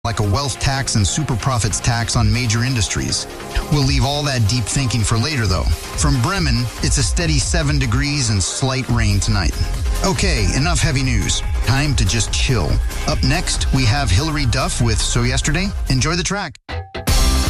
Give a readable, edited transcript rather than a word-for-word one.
like a wealth tax and super profits tax on major industries. We'll leave all that deep thinking for later, though. From Bremen, it's a steady 7 degrees and slight rain tonight. Okay, enough heavy news. Time to just chill. Up next, we have Hillary Duff with So Yesterday. Enjoy the track.